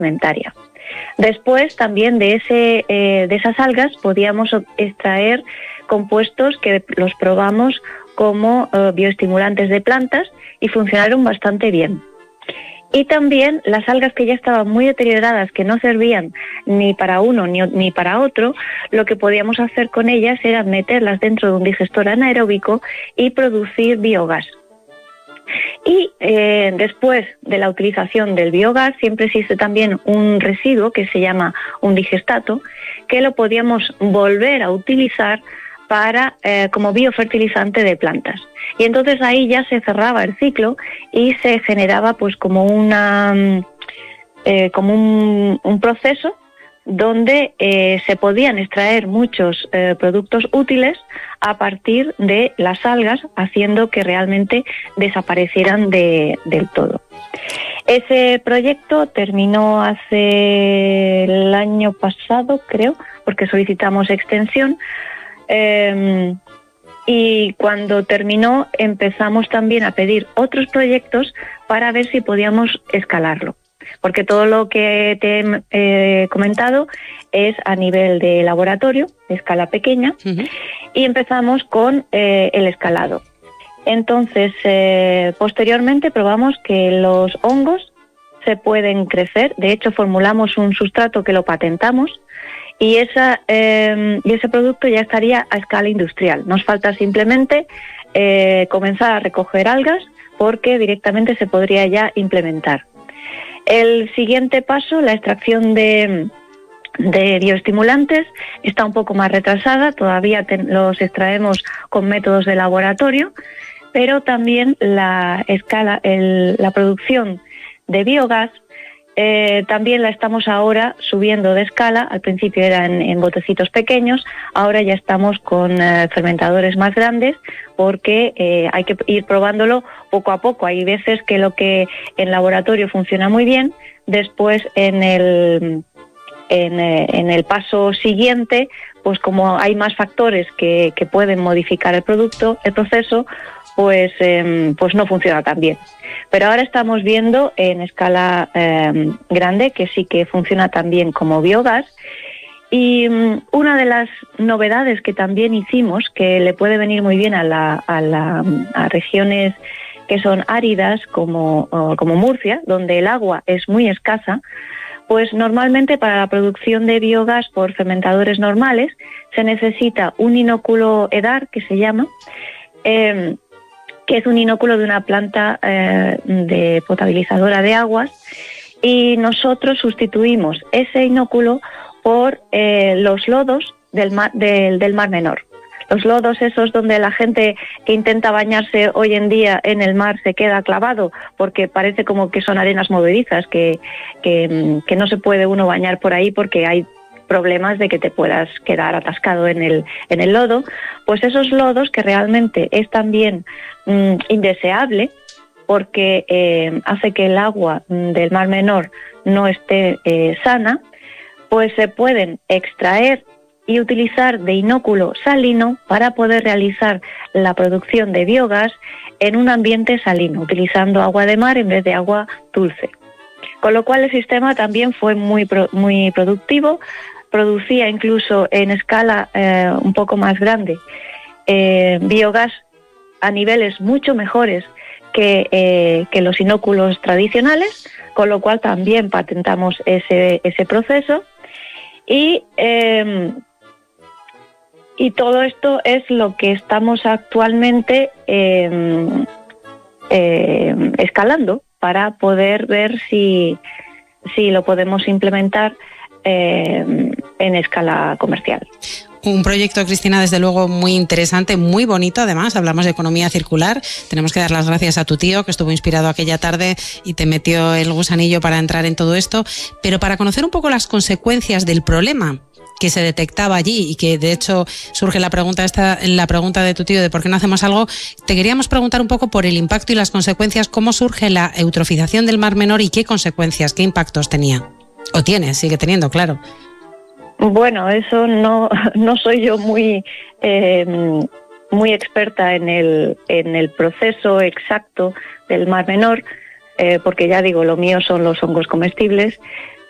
alimentaria. Después también de esas algas podíamos extraer compuestos que los probamos como bioestimulantes de plantas y funcionaron bastante bien. Y también las algas que ya estaban muy deterioradas, que no servían ni para uno ni para otro, lo que podíamos hacer con ellas era meterlas dentro de un digestor anaeróbico y producir biogás. Y después de la utilización del biogás siempre existe también un residuo que se llama un digestato, que lo podíamos volver a utilizar como biofertilizante de plantas. Y entonces ahí ya se cerraba el ciclo y se generaba pues como un proceso donde se podían extraer muchos productos útiles a partir de las algas, haciendo que realmente desaparecieran del todo. Ese proyecto terminó hace el año pasado, creo, porque solicitamos extensión. Y cuando terminó empezamos también a pedir otros proyectos para ver si podíamos escalarlo, porque todo lo que te he comentado es a nivel de laboratorio, de escala pequeña, y empezamos con el escalado. Entonces, posteriormente probamos que los hongos se pueden crecer. De hecho, formulamos un sustrato que lo patentamos, y ese producto ya estaría a escala industrial. Nos falta simplemente comenzar a recoger algas, porque directamente se podría ya implementar. El siguiente paso, la extracción de bioestimulantes, está un poco más retrasada. Todavía los extraemos con métodos de laboratorio, pero también la producción de biogás también la estamos ahora subiendo de escala. Al principio era en botecitos pequeños, ahora ya estamos con fermentadores más grandes, porque hay que ir probándolo poco a poco. Hay veces que lo que en laboratorio funciona muy bien, después en el paso siguiente, pues como hay más factores que pueden modificar el proceso, pues no funciona tan bien. Pero ahora estamos viendo en escala grande que sí que funciona también como biogás. Y una de las novedades que también hicimos, que le puede venir muy bien a regiones que son áridas como Murcia, donde el agua es muy escasa, pues normalmente para la producción de biogás por fermentadores normales se necesita un inóculo EDAR, que se llama, que es un inóculo de una planta de potabilizadora de aguas, y nosotros sustituimos ese inóculo por los lodos del Mar Menor. Los lodos esos donde la gente que intenta bañarse hoy en día en el mar se queda clavado porque parece como que son arenas movedizas, que no se puede uno bañar por ahí porque hay problemas de que te puedas quedar atascado en el lodo. Pues esos lodos, que realmente es también indeseable porque hace que el agua del Mar Menor no esté sana, pues se pueden extraer y utilizar de inóculo salino para poder realizar la producción de biogás en un ambiente salino, utilizando agua de mar en vez de agua dulce. Con lo cual el sistema también fue muy productivo, producía incluso en escala un poco más grande biogás a niveles mucho mejores que los inóculos tradicionales, con lo cual también patentamos ese proceso. Y todo esto es lo que estamos actualmente escalando para poder ver si lo podemos implementar en escala comercial. Un proyecto, Cristina, desde luego muy interesante, muy bonito además. Hablamos de economía circular. Tenemos que dar las gracias a tu tío, que estuvo inspirado aquella tarde y te metió el gusanillo para entrar en todo esto. Pero para conocer un poco las consecuencias del problema que se detectaba allí y que de hecho surge la pregunta de tu tío de por qué no hacemos algo, te queríamos preguntar un poco por el impacto y las consecuencias, cómo surge la eutrofización del Mar Menor y qué consecuencias, qué impactos tenía. O tiene, sigue teniendo, claro. Bueno, eso no soy yo muy experta en el proceso exacto del Mar Menor, porque ya digo, lo mío son los hongos comestibles,